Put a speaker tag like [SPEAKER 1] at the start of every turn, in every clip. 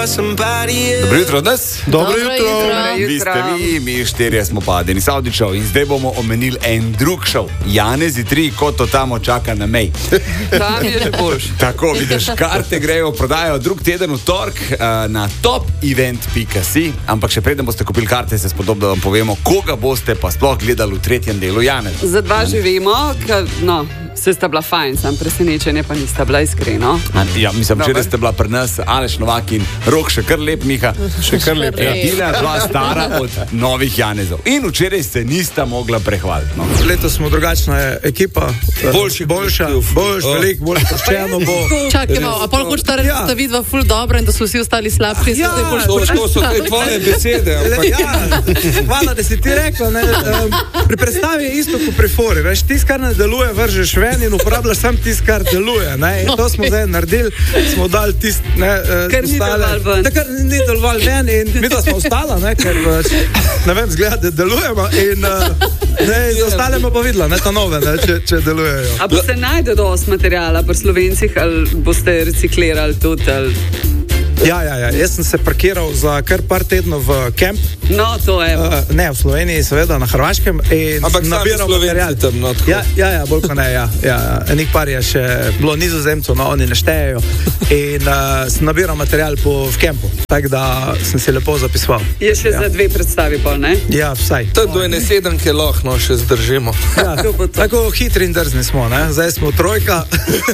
[SPEAKER 1] Dobro jutro, nas.
[SPEAKER 2] Dobro jutro.
[SPEAKER 1] Vi ste vi, mi štirje smo pa Denis Avdićev in zdaj bomo omenili en drug šov. Janezi 3, kot to tamo čaka na mej.
[SPEAKER 3] Tam je že boljš.
[SPEAKER 1] Tako, vidiš, karte grejo, prodajajo drug teden v tork na topevent.si, ampak še preden boste kupili karte, se spodobno vam povemo, koga boste pa sploh gledali v tretjem delu Janeza.
[SPEAKER 3] Za dva že vemo, se sta bila fajn, sam presenečenje pa nista bila iskreno.
[SPEAKER 1] Ja, mislim, včeraj ste bila pri nas Aleš Novak in Rok še kar lep, Miha.
[SPEAKER 2] Še kar lep, ja.
[SPEAKER 1] Bila je bila stara od novih Janezov. In včeraj se nista mogla prehvaliti. No.
[SPEAKER 2] Letos smo drugačna ekipa. Boljša, veliko bolj sproščeno bo.
[SPEAKER 4] Čakaj, a pol hočete reči, da sta vidva ful dobra in da so vsi ostali slabši.
[SPEAKER 2] Ja,
[SPEAKER 5] to so tvoje besede.
[SPEAKER 2] Hvala, da si ti rekla. Pri predstavi je isto kot pri fori. Veš, tis, kar ne deluje, vržeš ven in uporabljaš sam tis, kar deluje. In to smo zdaj naredili. Smo dali tist,
[SPEAKER 3] ker ni deloval ven.
[SPEAKER 2] Ker ni deloval ven in mi da smo ostala, ker ne vem, zgleda, da delujemo in z ostalima pa videla, ta nove, če delujejo.
[SPEAKER 3] A bo se najde dosti materijala pri Slovencih ali boste reciklirali tudi?
[SPEAKER 2] Ja, jaz sem se parkiral za kar par tednov v kemp.
[SPEAKER 3] No, to je.
[SPEAKER 2] Ne, v Sloveniji, seveda, na Hrvaškem.
[SPEAKER 5] Ampak nabiral Slovenci tam, no, tako.
[SPEAKER 2] Ja, bolj kot ne, ja. Enih par je še bilo Nizozemcev, no, oni ne štejejo. In sem nabiral material v kempu. Tako da sem si lepo zapisoval.
[SPEAKER 3] Je še za dve predstavi pol, ne?
[SPEAKER 2] Ja, vsaj.
[SPEAKER 5] To je do ene 7 kiloh, no, še zdržimo.
[SPEAKER 2] Ja, tako hitri in drzni smo, ne? Zdaj smo trojka.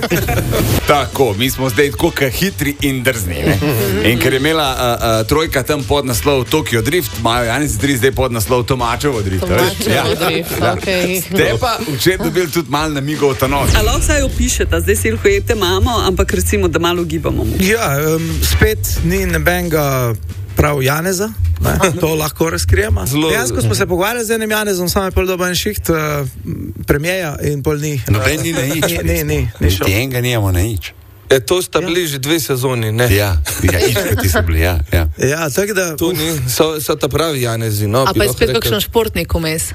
[SPEAKER 1] Tako, mi smo zdaj tako hitri in drzni, ne? In ker je imela trojka tam pod naslov Tokyo Drift, imajo Janezi 3 zdaj pod naslov Tomačevo Drift.
[SPEAKER 4] Drift, okej.
[SPEAKER 1] Ste pa včeraj dobili tudi malo namigov ta noč.
[SPEAKER 3] A lahko saj opišete, zdaj silhuete imamo, ampak recimo, da malo gibamo.
[SPEAKER 2] Ja, spet ni nebenga prav Janeza. To lahko razkrijemo. Dejansko smo se pogovarjali z enim Janezom, samo je pol doba en šiht premijeja in pol ni.
[SPEAKER 1] Noben ni na ič.
[SPEAKER 2] Ni šel.
[SPEAKER 1] Enega nijamo na ič.
[SPEAKER 5] To sta bili že 2 sezoni, ne?
[SPEAKER 1] Ja, ičkati so bili, ja.
[SPEAKER 2] Ja, tako da...
[SPEAKER 5] To ni, so ta pravi Janezi, no?
[SPEAKER 4] A pa je spet kakšen športnik vmes?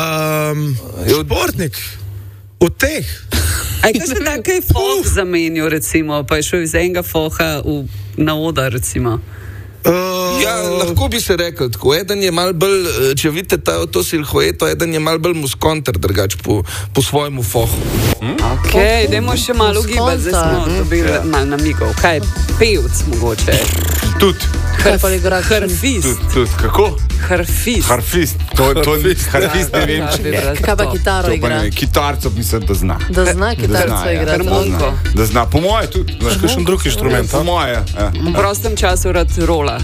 [SPEAKER 2] Športnik? V teh?
[SPEAKER 3] A je kakšen takaj foh zamenil, recimo, pa je šel iz enega foha na odar, recimo?
[SPEAKER 5] Ja, lahko bi se rekel tako. Eden je mal bolj, če vidite to silhueto, eden je mal bolj muskonter, drugač po svojemu fohu.
[SPEAKER 3] Okej, dajmo še malo gibati, zdaj smo dobili malo namigov. Kaj, pevc mogoče?
[SPEAKER 1] Tudi.
[SPEAKER 3] Harfist.
[SPEAKER 1] Tudi, kako?
[SPEAKER 3] Harfist.
[SPEAKER 1] Harfist, harfist ne vem, če je.
[SPEAKER 4] Kaj pa kitaro igra?
[SPEAKER 1] Kitarco mislim, da zna.
[SPEAKER 4] Da zna kitarco igra.
[SPEAKER 3] Harmoniko.
[SPEAKER 1] Da zna, po moje tudi.
[SPEAKER 2] Znaš kakšen drug inštrument?
[SPEAKER 1] Po moje, ja.
[SPEAKER 3] V prostem času rad rola.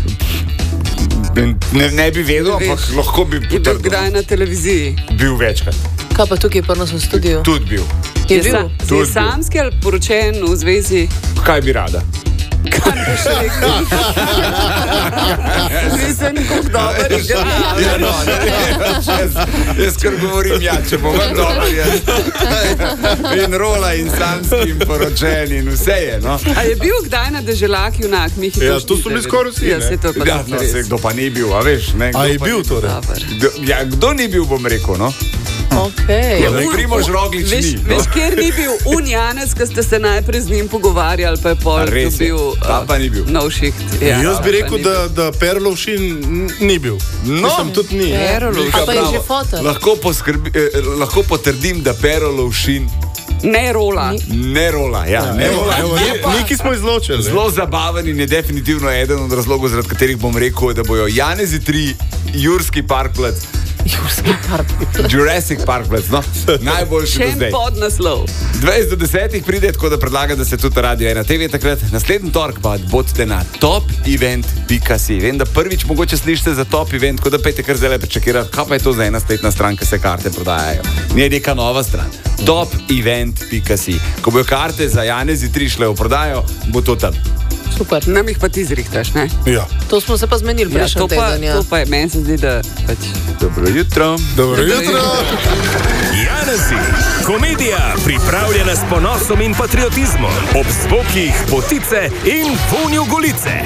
[SPEAKER 1] Ne bi vedel, ampak lahko bi potrdil.
[SPEAKER 3] Je bil kdaj na televiziji?
[SPEAKER 1] Bil večkrat.
[SPEAKER 4] Kaj pa tukaj pri nas v studiu?
[SPEAKER 1] Tudi bil.
[SPEAKER 4] Je bil?
[SPEAKER 3] Si samski ali poročen v zvezi?
[SPEAKER 1] Kaj bi rada?
[SPEAKER 3] Kaj bi še rekel? Mislim, kako dober igra.
[SPEAKER 1] Ja, no, jaz kar govorim, če bom dober, in rola, in samski, in poročen, in vse je, no.
[SPEAKER 3] A je bil kdaj na deželak junak, Mihi?
[SPEAKER 2] Ja, to so bili skoraj vsi,
[SPEAKER 3] ne? Ja, se to pa
[SPEAKER 1] no, kdo pa ni bil, a veš, ne?
[SPEAKER 2] A je bil torej?
[SPEAKER 1] Ja, kdo ni bil, bom rekel, no?
[SPEAKER 4] Okej.
[SPEAKER 1] Ja, Primož Roglič ni.
[SPEAKER 3] Veš, kjer ni bil Janez, ko ste se najprej z njim pogovarjali, pa je pol bil
[SPEAKER 1] pa ni bil.
[SPEAKER 3] Nov šiht. Ja,
[SPEAKER 6] jaz bi rekel, da Per Lovšin ni bil.
[SPEAKER 1] No,
[SPEAKER 6] mislim, tudi ni.
[SPEAKER 4] A pa je že foto?
[SPEAKER 1] Lahko potrdim, da Per Lovšin
[SPEAKER 3] ne rola.
[SPEAKER 1] Ne rola, ja. Ne rola.
[SPEAKER 6] Neki smo izločili.
[SPEAKER 1] Zelo zabaven in je definitivno eden od razlogov, zaradi katerih bom rekel, da bojo Janezi 3, Jurski parkplac, Jurassic Park, no? Najboljši do zdaj.
[SPEAKER 3] Še pod naslov.
[SPEAKER 1] 20 do 10 pride, tako da predlagam, da se tudi Radio 1 TV takrat. Naslednji tork pa bodite na topevent.si. Vem, da prvič mogoče slišite za Top Event, tako da pejte kar zdaj prečekirati, kaj pa je to za ena spletna stran, ki se karte prodajajo. Nije neka nova stran. Topevent.si. Ko bojo karte za Janezi 3 šle v prodajo, bo to tam.
[SPEAKER 4] Super.
[SPEAKER 3] Nam jih pa ti zrihtaš, ne?
[SPEAKER 6] Ja.
[SPEAKER 4] To smo se pa zmenili prejšnji teden, ja.
[SPEAKER 3] To pa je, meni se zdi, da pač...
[SPEAKER 1] Dobro jutro.
[SPEAKER 6] Dobro jutro.
[SPEAKER 7] Janezi, komedija pripravljena s ponosom in patriotizmom, ob zvokih potice in vonju golice.